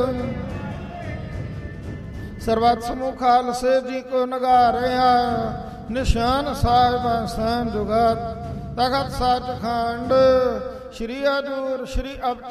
ਸਰਬੱਤ ਸਮੂਹ ਖਾਲਸੇ ਜੀ ਕੋ ਨਗਾਰਿਆ, ਨਿਸ਼ਾਨ ਸਾਹਿਬ ਸੈਨ ਜੁਗਤ ਤਖਤ ਸੱਚਖੰਡ, ਸ਼੍ਰੀ ਹਜ਼ੂਰ ਸ਼੍ਰੀ